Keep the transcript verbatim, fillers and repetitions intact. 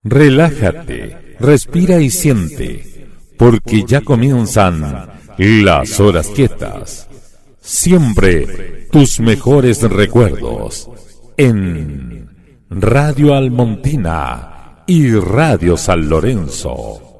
Relájate, respira y siente, porque ya comienzan las horas quietas. Siempre tus mejores recuerdos en Radio Almontina y Radio San Lorenzo.